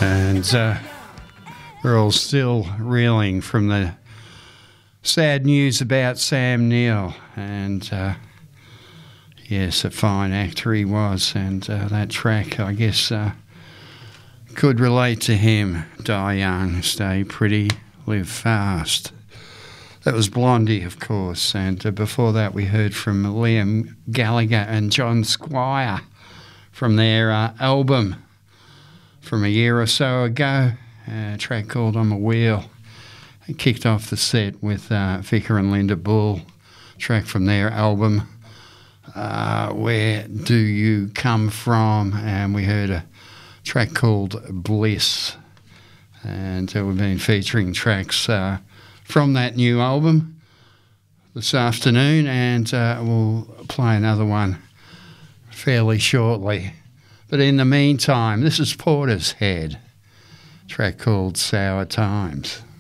And we're all still reeling from the sad news about Sam Neill. And yes, a fine actor he was. And that track, I guess, could relate to him. Die young, stay pretty, live fast. That was Blondie, of course. And before that, we heard from Liam Gallagher and John Squire from their album from a year or so ago, a track called I'm a Wheel. It kicked off the set with Vicar and Linda Bull, track from their album, Where Do You Come From? And we heard a track called Bliss. And we've been featuring tracks from that new album this afternoon, and we'll play another one fairly shortly. But in the meantime, this is Portishead, track called Sour Times.